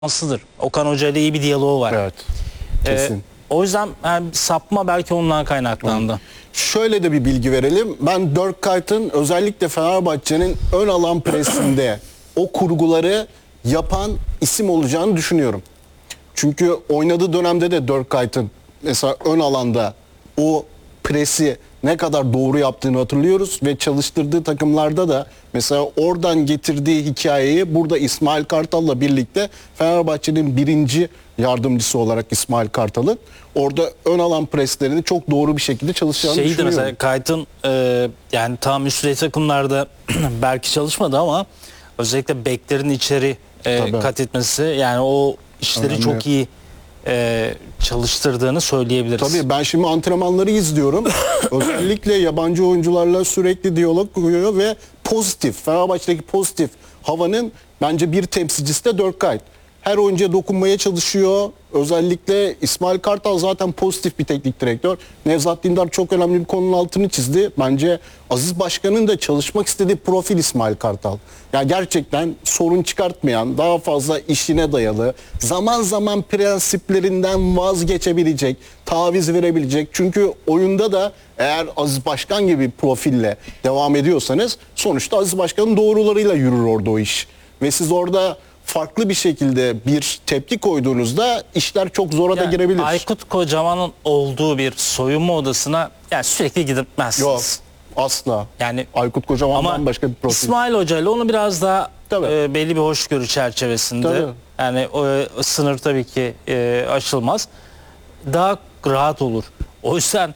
şanslıdır. Okan Hoca ile iyi bir diyaloğu var. Evet. Kesin. O yüzden yani sapma belki ondan kaynaklandı. Şöyle de bir bilgi verelim. Ben Dirk Kuyt'ın özellikle Fenerbahçe'nin ön alan presinde o kurguları yapan isim olacağını düşünüyorum. Çünkü oynadığı dönemde de Dirk Kuyt'ın mesela ön alanda o presi ne kadar doğru yaptığını hatırlıyoruz ve çalıştırdığı takımlarda da mesela oradan getirdiği hikayeyi burada İsmail Kartal'la birlikte Fenerbahçe'nin birinci yardımcısı olarak İsmail Kartal'ın orada ön alan preslerini çok doğru bir şekilde çalışacağını düşünüyorum. Mesela Kayt'ın yani tam üst takımlarda belki çalışmadı ama özellikle beklerin içeri kat etmesi, yani o işleri önemli. çok iyi çalıştırdığını söyleyebiliriz. Tabii ben şimdi antrenmanları izliyorum. Özellikle yabancı oyuncularla sürekli diyalog kuruyor ve pozitif, Fenerbahçe'deki pozitif havanın bence bir temsilcisi de Dirk Kuyt. Her oyuncuya dokunmaya çalışıyor. Özellikle İsmail Kartal zaten pozitif bir teknik direktör. Nevzat Dindar çok önemli bir konunun altını çizdi. Bence Aziz Başkan'ın da çalışmak istediği profil İsmail Kartal. Yani gerçekten sorun çıkartmayan, daha fazla işine dayalı, zaman zaman prensiplerinden vazgeçebilecek, taviz verebilecek. Çünkü oyunda da eğer Aziz Başkan gibi bir profille devam ediyorsanız sonuçta Aziz Başkan'ın doğrularıyla yürür orada o iş. Ve siz orada farklı bir şekilde bir tepki koyduğunuzda işler çok zora da girebilir. Aykut Kocaman'ın olduğu bir soyunma odasına yani sürekli gitmezsiniz. Yok, asla. Yani Aykut Kocaman'dan başka bir profil. İsmail Hoca ile onu biraz daha belli bir hoşgörü çerçevesinde. Tabii. Yani o sınır tabii ki aşılmaz. Daha rahat olur. O yüzden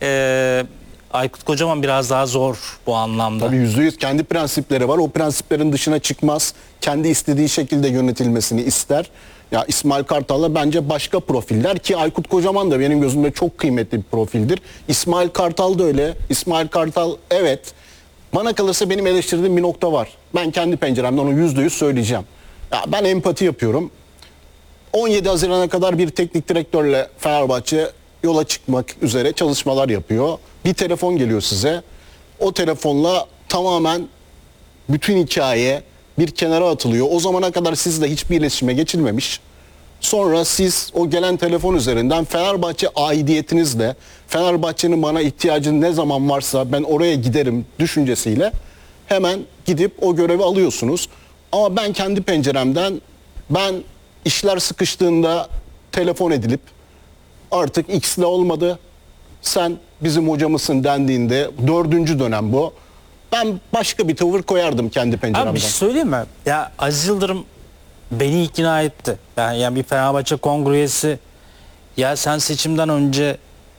Aykut Kocaman biraz daha zor bu anlamda. Tabii %100 kendi prensipleri var. O prensiplerin dışına çıkmaz. Kendi istediği şekilde yönetilmesini ister. Ya İsmail Kartal'la bence başka profiller ki Aykut Kocaman da benim gözümde çok kıymetli bir profildir. İsmail Kartal da öyle. İsmail Kartal evet. Bana kalırsa benim eleştirdiğim bir nokta var. Ben kendi penceremden onu %100 söyleyeceğim. Ya ben empati yapıyorum. 17 Haziran'a kadar bir teknik direktörle Fenerbahçe yola çıkmak üzere çalışmalar yapıyor. Bir telefon geliyor size. O telefonla tamamen bütün hikaye bir kenara atılıyor. O zamana kadar sizle hiçbir iletişime geçilmemiş. Sonra siz o gelen telefon üzerinden Fenerbahçe aidiyetinizle, Fenerbahçe'nin bana ihtiyacı ne zaman varsa ben oraya giderim düşüncesiyle hemen gidip o görevi alıyorsunuz. Ama ben kendi penceremden işler sıkıştığında telefon edilip artık X'le olmadı, sen bizim hocamızsın dendiğinde 4. dönem bu. Ben başka bir tavır koyardım kendi penceremden. Abi bir şey söyleyeyim mi? Ya Aziz Yıldırım beni ikna etti. Ben yani bir Fenerbahçe kongre üyesi, ya sen seçimden önce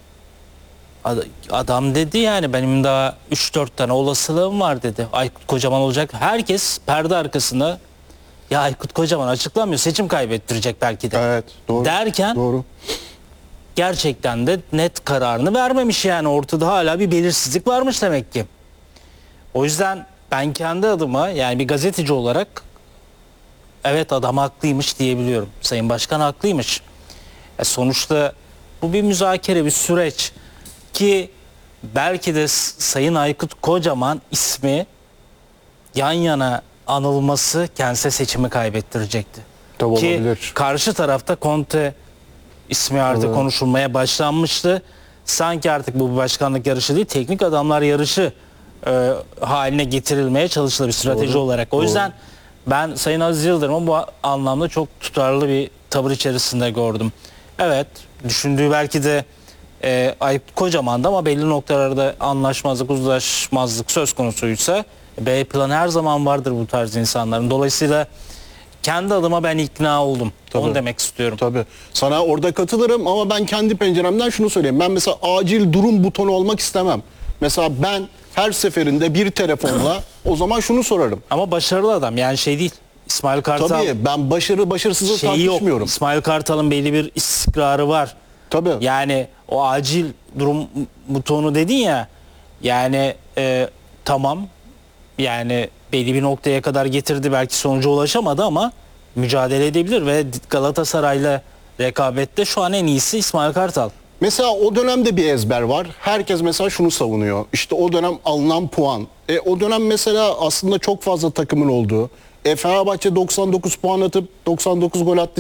adam dedi, yani benim daha 3-4 tane olasılığım var dedi. Aykut Kocaman olacak. Herkes perde arkasında, ya Aykut Kocaman açıklamıyor, seçim kaybettirecek belki de. Evet, doğru. Derken doğru. gerçekten de net kararını vermemiş, yani ortada hala bir belirsizlik varmış demek ki. O yüzden ben kendi adıma, yani bir gazeteci olarak evet adam haklıymış diyebiliyorum. Sayın Başkan haklıymış. Sonuçta bu bir müzakere, bir süreç ki belki de Sayın Aykut Kocaman ismi yan yana anılması kendisine seçimi kaybettirecekti. Tabii ki olabilir. karşı tarafta Conte ismi artık konuşulmaya başlanmıştı. Sanki artık bu bir başkanlık yarışı değil, teknik adamlar yarışı haline getirilmeye çalışıldı bir strateji olarak. O yüzden ben Sayın Aziz Yıldırım'ı bu anlamda çok tutarlı bir tavır içerisinde gördüm. Evet, düşündüğü belki de Aykut Kocaman'da ama belli noktalarda anlaşmazlık, uzlaşmazlık söz konusuysa B planı her zaman vardır bu tarz insanların. Dolayısıyla kendi adıma ben ikna oldum. Tabii. Onu demek istiyorum. Tabii. Sana orada katılırım ama ben kendi penceremden şunu söyleyeyim. Ben mesela acil durum butonu olmak istemem. Mesela ben her seferinde bir telefonla o zaman şunu sorarım. Ama başarılı adam, yani şey değil. İsmail Kartal Tabii ben başarısızı tartışmıyorum. yok. İsmail Kartal'ın belli bir istikrarı var. Tabii. Yani o acil durum butonu dedin ya, yani tamam, yani belli bir noktaya kadar getirdi, belki sonuca ulaşamadı ama mücadele edebilir ve Galatasaray'la rekabette şu an en iyisi İsmail Kartal. Mesela o dönemde bir ezber var. Herkes mesela şunu savunuyor. İşte o dönem alınan puan. O dönem mesela aslında çok fazla takımın olduğu, Fenerbahçe 99 puan atıp 99 gol attı.